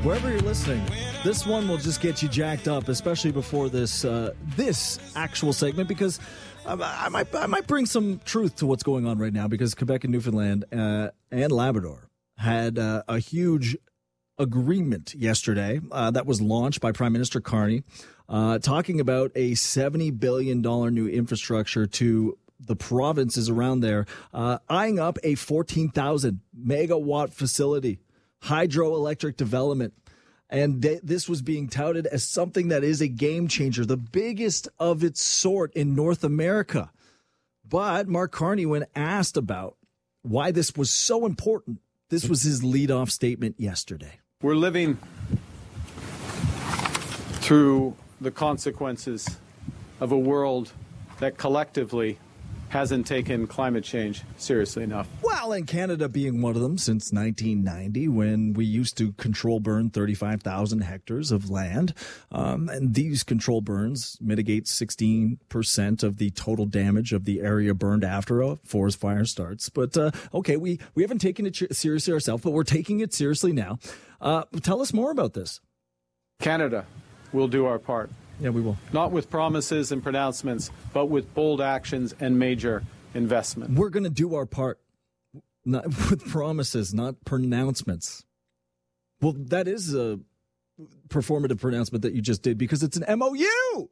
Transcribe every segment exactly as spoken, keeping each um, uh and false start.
Wherever you're listening, this one will just get you jacked up, especially before this uh, this actual segment, because I, I might I might bring some truth to what's going on right now, because Quebec and Newfoundland uh, and Labrador had uh, a huge agreement yesterday uh, that was launched by Prime Minister Carney, uh, talking about a seventy billion dollars new infrastructure to the provinces around there, uh, eyeing up a fourteen thousand megawatt facility, hydroelectric development. And th- this was being touted as something that is a game changer, the biggest of its sort in North America. But Mark Carney, when asked about why this was so important, this was his leadoff statement yesterday. We're living through the consequences of a world that collectively hasn't taken climate change seriously enough. Well, and Canada being one of them since nineteen ninety, when we used to control burn thirty-five thousand hectares of land. Um, and these control burns mitigate sixteen percent of the total damage of the area burned after a forest fire starts. But, uh, okay, we, we haven't taken it seriously ourselves, but we're taking it seriously now. Uh, tell us more about this. Canada will do our part. Yeah, we will. Not with promises and pronouncements, but with bold actions and major investment. We're going to do our part, not with promises, not pronouncements. Well, that is a performative pronouncement that you just did, because it's an M O U.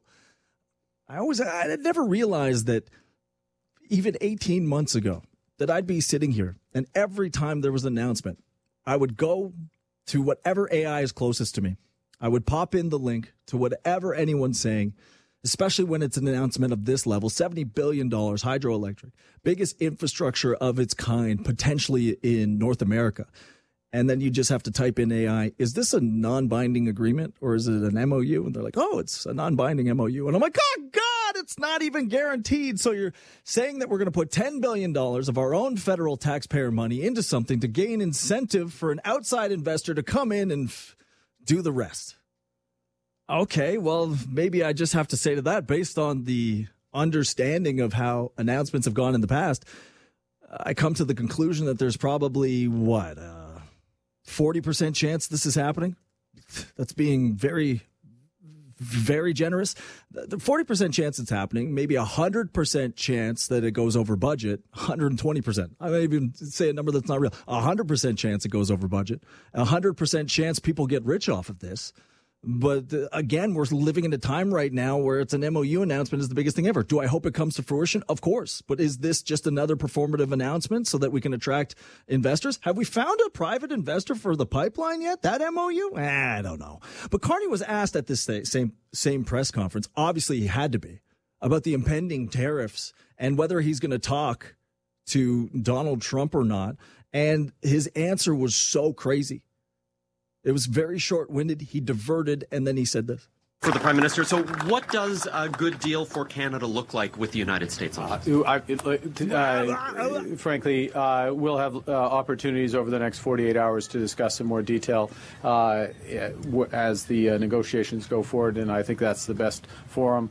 I always, I never realized that even eighteen months ago that I'd be sitting here, and every time there was an announcement, I would go to whatever A I is closest to me. I would pop in the link to whatever anyone's saying, especially when it's an announcement of this level, seventy billion dollars, hydroelectric, biggest infrastructure of its kind, potentially in North America. And then you just have to type in A I, is this a non-binding agreement or is it an M O U? And they're like, oh, it's a non-binding M O U. And I'm like, oh, God, it's not even guaranteed. So you're saying that we're going to put ten billion dollars of our own federal taxpayer money into something to gain incentive for an outside investor to come in and f- do the rest. Okay, well, maybe I just have to say to that, based on the understanding of how announcements have gone in the past, I come to the conclusion that there's probably, what, a forty percent chance this is happening? That's being very, very generous. The forty percent chance it's happening, maybe a one hundred percent chance that it goes over budget, one hundred twenty percent. I may even say a number that's not real. A one hundred percent chance it goes over budget, a one hundred percent chance people get rich off of this. But uh, again, we're living in a time right now where it's an M O U announcement is the biggest thing ever. Do I hope it comes to fruition? Of course. But is this just another performative announcement so that we can attract investors? Have we found a private investor for the pipeline yet? That M O U? Eh, I don't know. But Carney was asked at this same same press conference, obviously he had to be, about the impending tariffs and whether he's going to talk to Donald Trump or not. And his answer was so crazy. It was very short-winded. He diverted, and then he said this. For the Prime Minister, so what does a good deal for Canada look like with the United States on it? Uh, I, uh, frankly, uh, we'll have uh, opportunities over the next forty-eight hours to discuss in more detail uh, as the uh, negotiations go forward, and I think that's the best forum.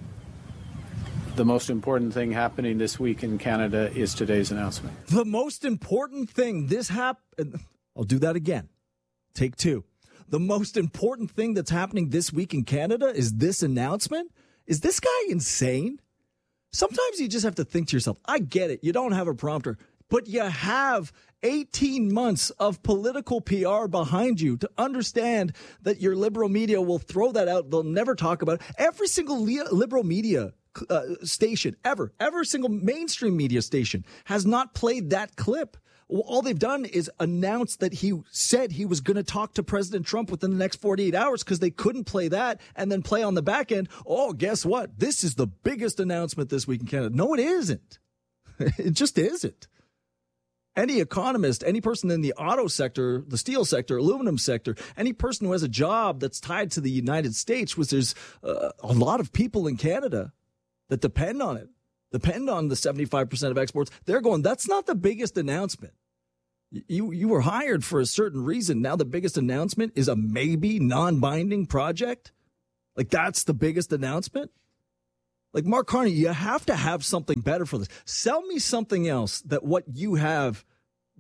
The most important thing happening this week in Canada is today's announcement. The most important thing this happened. I'll do that again. Take two. The most important thing that's happening this week in Canada is this announcement. Is this guy insane? Sometimes you just have to think to yourself, I get it. You don't have a prompter, but you have eighteen months of political P R behind you to understand that your liberal media will throw that out. They'll never talk about it. Every single liberal media uh, station ever, every single mainstream media station has not played that clip. All they've done is announce that he said he was going to talk to President Trump within the next forty-eight hours because they couldn't play that and then play on the back end. Oh, guess what? This is the biggest announcement this week in Canada. No, it isn't. It just isn't. Any economist, any person in the auto sector, the steel sector, aluminum sector, any person who has a job that's tied to the United States, which there's uh, a lot of people in Canada that depend on it, depend on the seventy-five percent of exports, they're going, that's not the biggest announcement. You you were hired for a certain reason. Now the biggest announcement is a maybe non-binding project? Like that's the biggest announcement? Like Mark Carney, you have to have something better for this. Sell me something else that what you have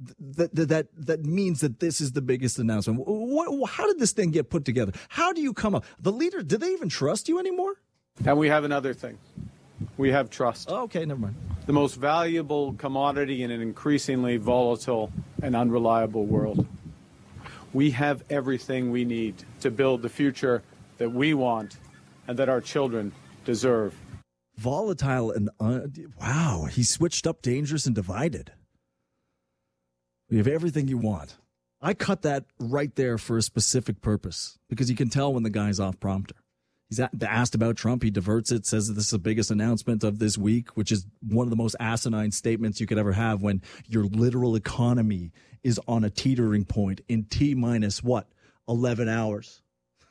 that that that, that means that this is the biggest announcement. What, how did this thing get put together? How do you come up? The leader, do they even trust you anymore? And we have another thing. We have trust. Oh, okay, never mind. The most valuable commodity in an increasingly volatile and unreliable world. We have everything we need to build the future that we want and that our children deserve. Volatile and un- wow, he switched up dangerous and divided. We have everything you want. I cut that right there for a specific purpose because you can tell when the guy's off prompter. He's asked about Trump. He diverts it, says that this is the biggest announcement of this week, which is one of the most asinine statements you could ever have when your literal economy is on a teetering point in T minus what, eleven hours.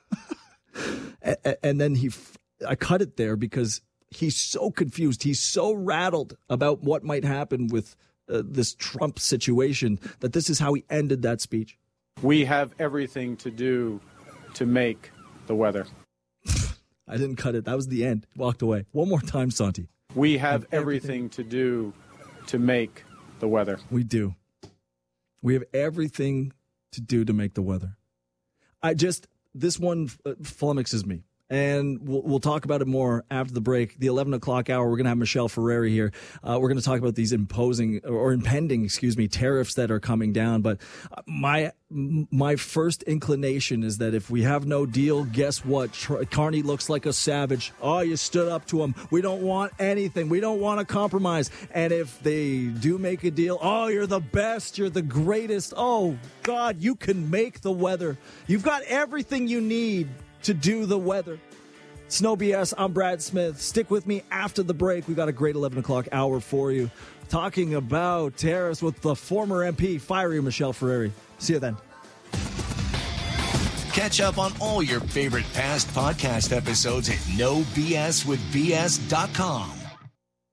And then he, I cut it there because he's so confused. He's so rattled about what might happen with uh, this Trump situation that this is how he ended that speech. We have everything to do to make the weather. I didn't cut it. That was the end. Walked away. One more time, Santi. We have, have everything, everything to do to make the weather. We do. We have everything to do to make the weather. I just, this one uh, flummoxes me. And we'll, we'll talk about it more after the break. The eleven o'clock hour, we're going to have Michelle Ferreri here. Uh, we're going to talk about these imposing or impending, excuse me, tariffs that are coming down. But my my first inclination is that if we have no deal, guess what? Carney looks like a savage. Oh, you stood up to him. We don't want anything. We don't want to compromise. And if they do make a deal, oh, you're the best. You're the greatest. Oh, God, you can make the weather. You've got everything you need to do the weather. It's no B S. I'm Brad Smith. Stick with me after the break. We got a great eleven o'clock hour for you. Talking about tariffs with the former M P, fiery Michelle Ferreri. See you then. Catch up on all your favorite past podcast episodes at no b s with b s dot com.